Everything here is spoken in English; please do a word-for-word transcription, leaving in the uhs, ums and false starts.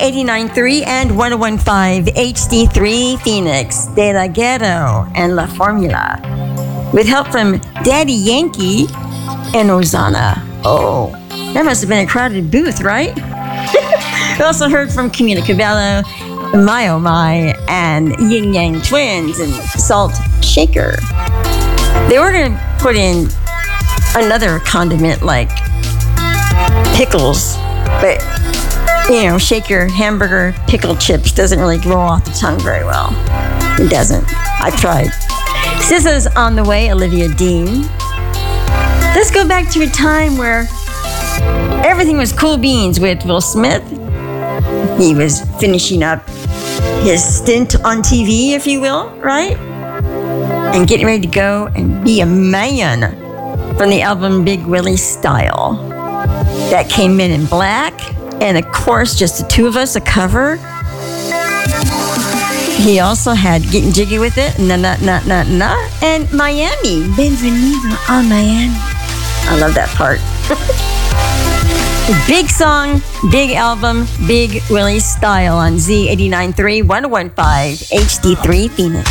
eighty-nine point three and one oh one point five H D three Phoenix, De La Ghetto and La Formula, with help from Daddy Yankee and Ozana. Oh, that must have been a crowded booth, right? We also heard from Camila Cabello, My Oh My, and Yin Yang Twins and Salt Shaker. They were going to put in another condiment like pickles, but you know, shaker hamburger pickle chips doesn't really roll off the tongue very well. It doesn't. I tried. S Z A's On the Way, Olivia Dean. Let's go back to a time where everything was cool beans with Will Smith. He was finishing up his stint on T V, if you will, right? And getting ready to go and be a man, from the album Big Willie Style. That came in in black. And of course, just the two of us, a cover. He also had Getting Jiggy With It, Na Na Na Na Na, and Miami, Benvenido a Miami. I love that part. Big song, big album, Big Willie Style on Z eighty-nine point three, one oh one point five H D three Phoenix.